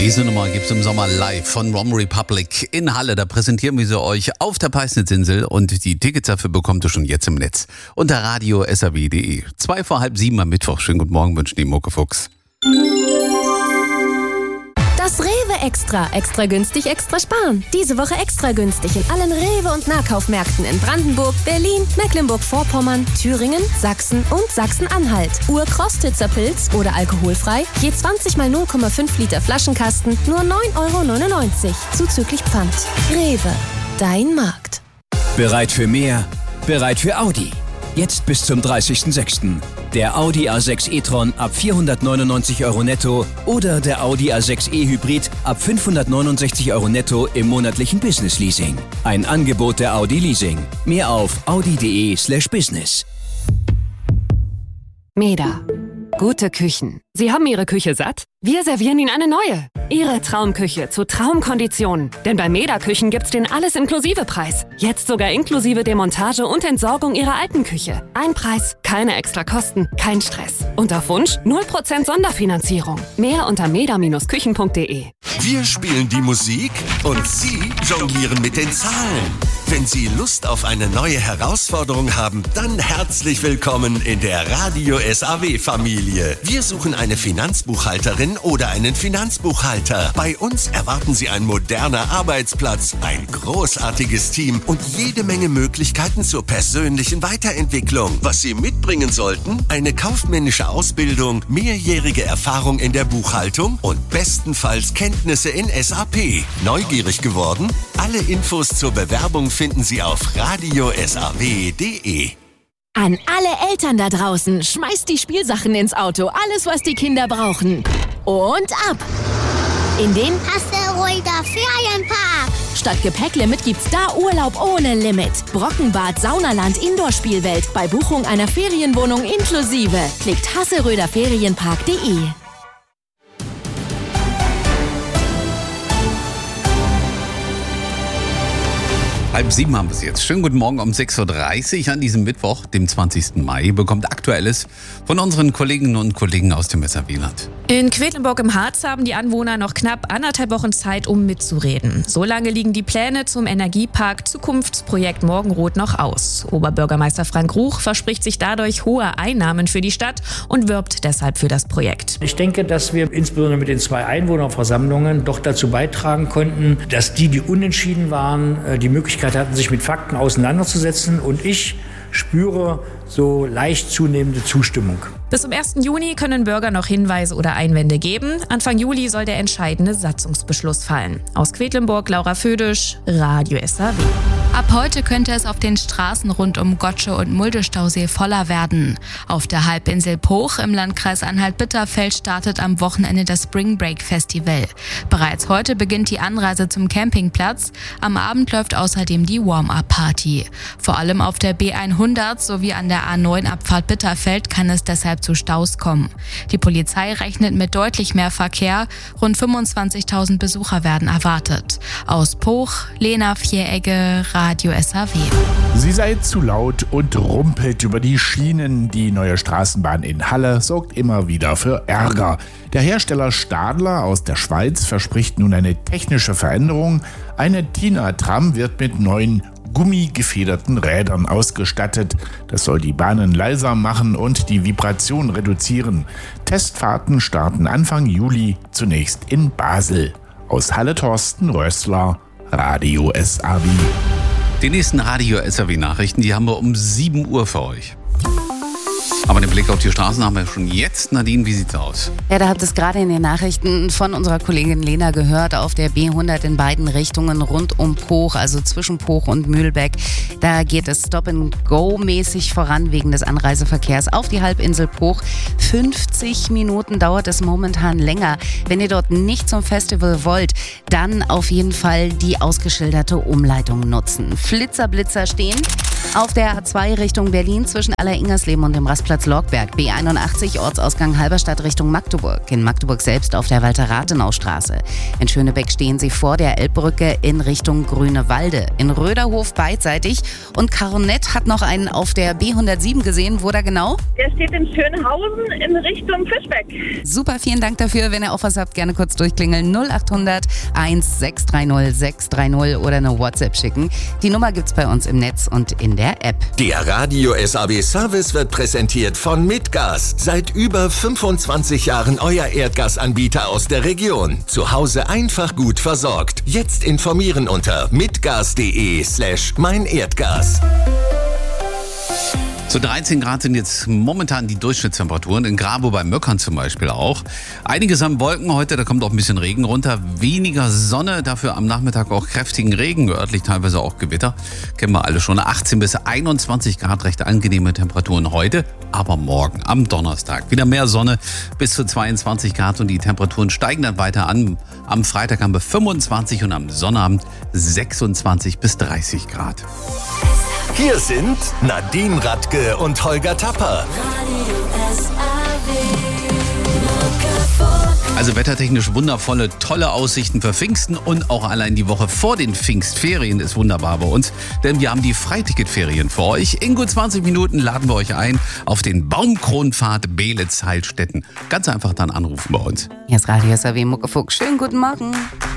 Diese Nummer gibt es im Sommer live von Rom Republic in Halle. Da präsentieren wir sie euch auf der Peisnitzinsel und die Tickets dafür bekommt ihr schon jetzt im Netz unter radio.saw.de. 6:45 am Mittwoch. Schönen guten Morgen wünschen die Muckefuchs. Das Rewe Extra. Extra günstig, extra sparen. Diese Woche extra günstig in allen Rewe- und Nahkaufmärkten in Brandenburg, Berlin, Mecklenburg-Vorpommern, Thüringen, Sachsen und Sachsen-Anhalt. Urkrostitzer Pilz oder alkoholfrei, je 20 mal 0,5 Liter Flaschenkasten, nur 9,99 € zuzüglich Pfand. Rewe, dein Markt. Bereit für mehr? Bereit für Audi. Jetzt bis zum 30.06. Der Audi A6 e-tron ab 499 € netto oder der Audi A6 e-Hybrid ab 569 € netto im monatlichen Business-Leasing. Ein Angebot der Audi Leasing. Mehr auf audi.de/business. Meda. Gute Küchen. Sie haben Ihre Küche satt? Wir servieren Ihnen eine neue. Ihre Traumküche zu Traumkonditionen. Denn bei Meda Küchen gibt's den Alles-Inklusive-Preis. Jetzt sogar inklusive Demontage und Entsorgung Ihrer alten Küche. Ein Preis, keine extra Kosten, kein Stress. Und auf Wunsch 0% Sonderfinanzierung. Mehr unter meda-küchen.de. Wir spielen die Musik und Sie jonglieren mit den Zahlen. Wenn Sie Lust auf eine neue Herausforderung haben, dann herzlich willkommen in der Radio SAW-Familie. Wir suchen eine Finanzbuchhalterin oder einen Finanzbuchhalter. Bei uns erwarten Sie ein moderner Arbeitsplatz, ein großartiges Team und jede Menge Möglichkeiten zur persönlichen Weiterentwicklung. Was Sie mitbringen sollten? Eine kaufmännische Ausbildung, mehrjährige Erfahrung in der Buchhaltung und bestenfalls Kenntnisse in SAP. Neugierig geworden? Alle Infos zur Bewerbung finden Sie auf radio.saw.de. An alle Eltern da draußen, schmeißt die Spielsachen ins Auto. Alles, was die Kinder brauchen. Und ab! In den Asteroider Ferienpark. Statt Gepäcklimit gibt's da Urlaub ohne Limit. Brockenbad, Saunaland, Indoor-Spielwelt. Bei Buchung einer Ferienwohnung inklusive. Klickt hasseröderferienpark.de. 6:30 haben wir es jetzt. Schönen guten Morgen um 6:30 Uhr an diesem Mittwoch, dem 20. Mai, bekommt Aktuelles von unseren Kolleginnen und Kollegen aus dem SAW-Land. In Quedlinburg im Harz haben die Anwohner noch knapp 1,5 Wochen Zeit, um mitzureden. So lange liegen die Pläne zum Energiepark Zukunftsprojekt Morgenrot noch aus. Oberbürgermeister Frank Ruch verspricht sich dadurch hohe Einnahmen für die Stadt und wirbt deshalb für das Projekt. Ich denke, dass wir insbesondere mit den 2 Einwohnerversammlungen doch dazu beitragen konnten, dass die unentschieden waren, die Möglichkeit hatten, sich mit Fakten auseinanderzusetzen. Und ich spüre so leicht zunehmende Zustimmung. Bis zum 1. Juni können Bürger noch Hinweise oder Einwände geben. Anfang Juli soll der entscheidende Satzungsbeschluss fallen. Aus Quedlinburg, Laura Födisch, Radio SAW. Ab heute könnte es auf den Straßen rund um Gottsche und Mulde-Stausee voller werden. Auf der Halbinsel Poch im Landkreis Anhalt-Bitterfeld startet am Wochenende das Spring Break Festival. Bereits heute beginnt die Anreise zum Campingplatz. Am Abend läuft außerdem die Warm-Up-Party. Vor allem auf der B100 sowie an der A9 Abfahrt Bitterfeld kann es deshalb zu Staus kommen. Die Polizei rechnet mit deutlich mehr Verkehr. Rund 25.000 Besucher werden erwartet. Aus Poch, Lena Vieregge, Radio SAW. Sie sei zu laut und rumpelt über die Schienen. Die neue Straßenbahn in Halle sorgt immer wieder für Ärger. Der Hersteller Stadler aus der Schweiz verspricht nun eine technische Veränderung. Eine Tina-Tram wird mit neuen gummigefederten Rädern ausgestattet. Das soll die Bahnen leiser machen und die Vibration reduzieren. Testfahrten starten Anfang Juli, zunächst in Basel. Aus Halle Thorsten Rössler, Radio SAW. Die nächsten Radio SAW-Nachrichten, die haben wir um 7 Uhr für euch. Aber den Blick auf die Straßen haben wir schon jetzt. Nadine, wie sieht's aus? Ja, da habt ihr es gerade in den Nachrichten von unserer Kollegin Lena gehört. Auf der B100 in beiden Richtungen rund um Poch, also zwischen Poch und Mühlbeck. Da geht es Stop-and-Go-mäßig voran wegen des Anreiseverkehrs auf die Halbinsel Poch. 50 Minuten dauert es momentan länger. Wenn ihr dort nicht zum Festival wollt, dann auf jeden Fall die ausgeschilderte Umleitung nutzen. Flitzer stehen. Auf der A2 Richtung Berlin zwischen Aller-Ingersleben und dem Rastplatz Lorgberg. B81 Ortsausgang Halberstadt Richtung Magdeburg. In Magdeburg selbst auf der Walter-Rathenau-Straße. In Schönebeck stehen Sie vor der Elbbrücke in Richtung Grünewalde. In Röderhof beidseitig. Und Caronett hat noch einen auf der B107 gesehen. Wo da genau? Der steht in Schönhausen in Richtung Fischbeck. Super, vielen Dank dafür. Wenn ihr auch was habt, gerne kurz durchklingeln. 0800 1630 630 oder eine WhatsApp schicken. Die Nummer gibt's bei uns im Netz und in der App. Der Radio SAW Service wird präsentiert von Mitgas. Seit über 25 Jahren euer Erdgasanbieter aus der Region. Zu Hause einfach gut versorgt. Jetzt informieren unter mitgas.de/meinerdgas. So 13 Grad sind jetzt momentan die Durchschnittstemperaturen, in Grabo bei Möckern zum Beispiel auch. Einiges an Wolken heute, da kommt auch ein bisschen Regen runter. Weniger Sonne, dafür am Nachmittag auch kräftigen Regen, örtlich teilweise auch Gewitter. Kennen wir alle schon. 18 bis 21 Grad, recht angenehme Temperaturen heute. Aber morgen, am Donnerstag, wieder mehr Sonne, bis zu 22 Grad und die Temperaturen steigen dann weiter an. Am Freitag haben wir 25 und am Sonnabend 26 bis 30 Grad. Hier sind Nadine Radke und Holger Tapper. Also wettertechnisch wundervolle, tolle Aussichten für Pfingsten und auch allein die Woche vor den Pfingstferien ist wunderbar bei uns, denn wir haben die Freiticketferien für euch. In gut 20 Minuten laden wir euch ein auf den Baumkronpfad Beelitz-Heilstätten. Ganz einfach dann anrufen bei uns. Hier ist Radio SAW Muckefuck. Schönen guten Morgen.